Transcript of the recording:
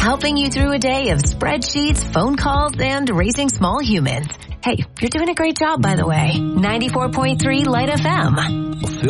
helping you through a day of spreadsheets, phone calls, and raising small humans. Hey, you're doing a great job, by the way. 94.3 Light FM.